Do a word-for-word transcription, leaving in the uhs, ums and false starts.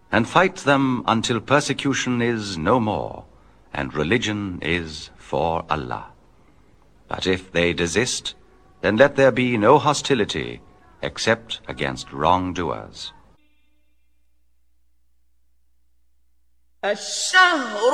and fight them until persecution is no more, and religion is for Allah. But if they desist, then let there be no hostility except against wrongdoers.